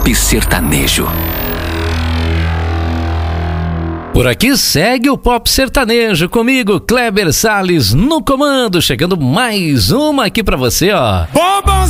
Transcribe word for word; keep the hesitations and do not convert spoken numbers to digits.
Pop Sertanejo. Por aqui segue o Pop Sertanejo comigo, Kleber Salles, no comando, chegando mais uma aqui pra você, ó.